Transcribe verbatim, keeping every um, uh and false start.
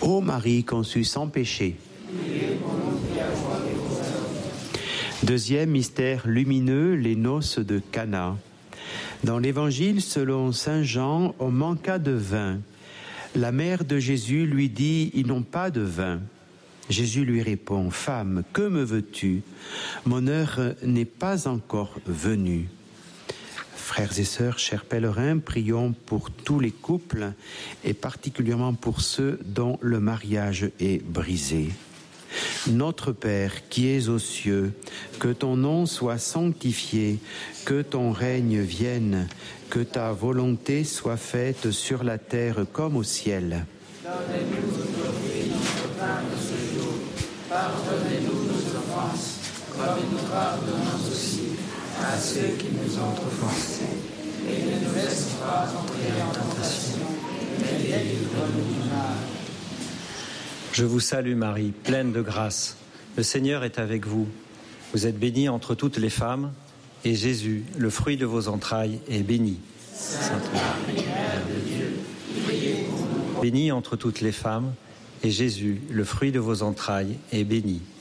Ô Marie conçue sans péché. Deuxième mystère lumineux, les noces de Cana. Dans l'évangile selon saint Jean, on manqua de vin. La mère de Jésus lui dit, ils n'ont pas de vin. Jésus lui répond, femme, que me veux-tu? Mon heure n'est pas encore venue. Frères et sœurs, chers pèlerins, prions pour tous les couples et particulièrement pour ceux dont le mariage est brisé. Notre Père qui es aux cieux, que ton nom soit sanctifié, que ton règne vienne, que ta volonté soit faite sur la terre comme au ciel. Donnez-nous aujourd'hui notre pain de ce jour. Pardonnez-nous nos offenses, comme nous pardonnons aussi à ceux qui nous ont offensés. Et ne nous laisse pas entrer en tentation, mais délivre-nous du mal. Je vous salue Marie, pleine de grâce. Le Seigneur est avec vous. Vous êtes bénie entre toutes les femmes, et Jésus, le fruit de vos entrailles, est béni. Sainte Marie, Mère de Dieu, priez pour nous. Bénie entre toutes les femmes, et Jésus, le fruit de vos entrailles, est béni.